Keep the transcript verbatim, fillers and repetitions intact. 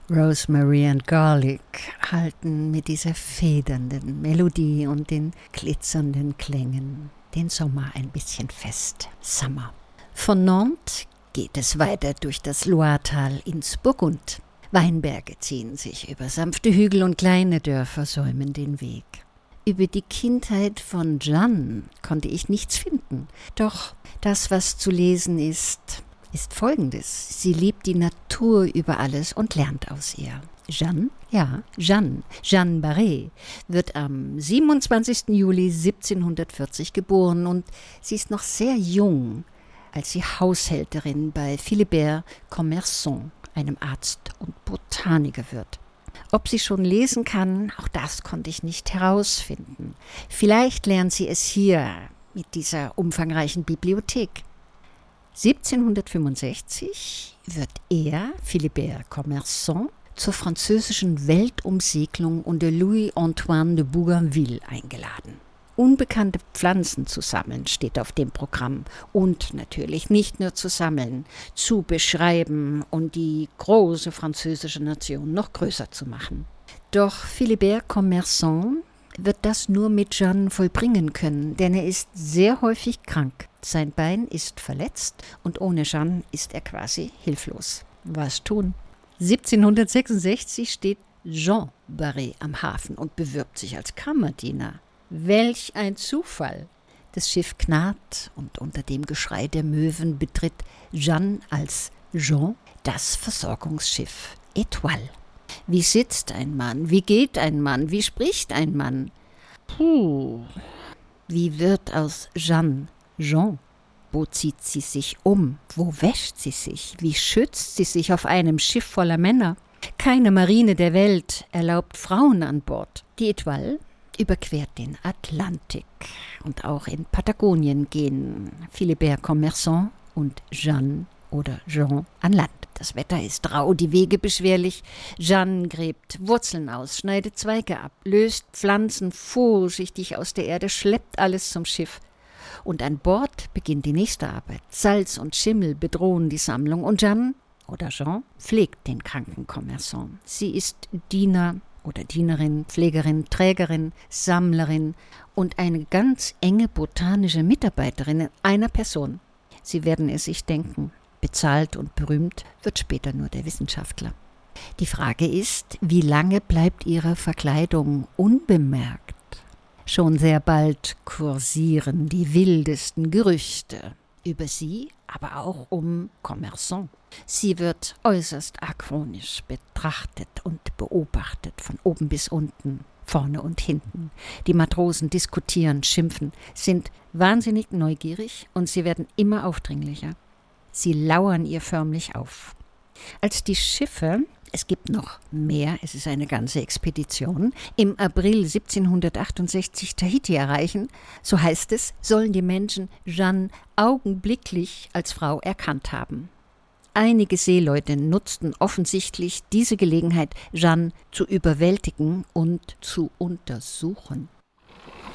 Rosemary and Garlic halten mit dieser federnden Melodie und den glitzernden Klängen den Sommer ein bisschen fest. Summer. Von Nantes geht es weiter durch das Loiretal ins Burgund. Weinberge ziehen sich über sanfte Hügel und kleine Dörfer säumen den Weg. Über die Kindheit von Jeanne konnte ich nichts finden. Doch das, was zu lesen ist, ist Folgendes. Sie liebt die Natur über alles und lernt aus ihr. Jeanne, ja, Jeanne, Jeanne Barré, wird am siebenundzwanzigsten Juli siebzehnhundertvierzig geboren und sie ist noch sehr jung, als sie Haushälterin bei Philibert Commerson, einem Arzt und Botaniker, wird. Ob sie schon lesen kann, auch das konnte ich nicht herausfinden. Vielleicht lernt sie es hier mit dieser umfangreichen Bibliothek. siebzehnhundertfünfundsechzig wird er, Philibert Commerson, zur französischen Weltumsegelung unter Louis-Antoine de Bougainville eingeladen. Unbekannte Pflanzen zu sammeln steht auf dem Programm und natürlich nicht nur zu sammeln, zu beschreiben und die große französische Nation noch größer zu machen. Doch Philibert Commerson wird das nur mit Jeanne vollbringen können, denn er ist sehr häufig krank. Sein Bein ist verletzt und ohne Jeanne ist er quasi hilflos. Was tun? siebzehnhundertsechsundsechzig steht Jean Barré am Hafen und bewirbt sich als Kammerdiener. Welch ein Zufall! Das Schiff knarrt und unter dem Geschrei der Möwen betritt Jeanne als Jean das Versorgungsschiff Étoile. Wie sitzt ein Mann? Wie geht ein Mann? Wie spricht ein Mann? Puh. Wie wird aus Jeanne Jean? Wo zieht sie sich um? Wo wäscht sie sich? Wie schützt sie sich auf einem Schiff voller Männer? Keine Marine der Welt erlaubt Frauen an Bord. Die Étoile überquert den Atlantik. Und auch in Patagonien gehen Philibert Commerson und Jeanne oder Jean an Land. Das Wetter ist rau, die Wege beschwerlich. Jeanne gräbt Wurzeln aus, schneidet Zweige ab, löst Pflanzen vorsichtig aus der Erde, schleppt alles zum Schiff. Und an Bord beginnt die nächste Arbeit. Salz und Schimmel bedrohen die Sammlung und Jeanne oder Jean pflegt den kranken Commerson. Sie ist Diener oder Dienerin, Pflegerin, Trägerin, Sammlerin und eine ganz enge botanische Mitarbeiterin in einer Person. Sie werden es sich denken. Bezahlt und berühmt wird später nur der Wissenschaftler. Die Frage ist, wie lange bleibt ihre Verkleidung unbemerkt? Schon sehr bald kursieren die wildesten Gerüchte über sie, aber auch um Commerson. Sie wird äußerst argwöhnisch betrachtet und beobachtet, von oben bis unten, vorne und hinten. Die Matrosen diskutieren, schimpfen, sind wahnsinnig neugierig und sie werden immer aufdringlicher. Sie lauern ihr förmlich auf. Als die Schiffe, es gibt noch mehr, es ist eine ganze Expedition, im April siebzehnhundertachtundsechzig Tahiti erreichen, so heißt es, sollen die Menschen Jeanne augenblicklich als Frau erkannt haben. Einige Seeleute nutzten offensichtlich diese Gelegenheit, Jeanne zu überwältigen und zu untersuchen.